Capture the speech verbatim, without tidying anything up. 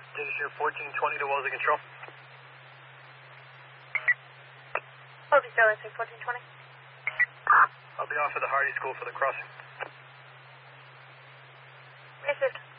Station fourteen twenty to Wellesley Control. Wellesley Control, fourteen twenty. I'll be off at the Hardy School for the crossing. Received.